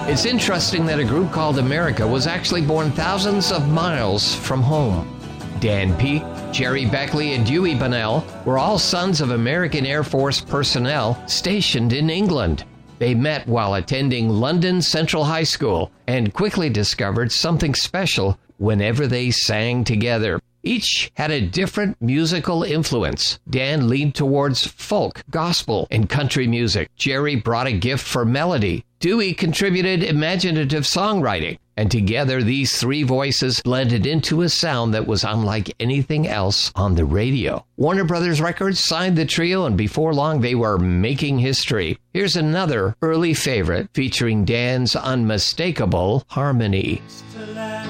It's interesting that a group called America was actually born thousands of miles from home. Dan Peek, Jerry Beckley, and Dewey Bunnell were all sons of American Air Force personnel stationed in England. They met while attending London Central High School and quickly discovered something special whenever they sang together. Each had a different musical influence. Dan leaned towards folk, gospel, and country music. Jerry brought a gift for melody. Dewey contributed imaginative songwriting. And together, these three voices blended into a sound that was unlike anything else on the radio. Warner Brothers Records signed the trio, and before long, they were making history. Here's another early favorite featuring Dan's unmistakable harmony.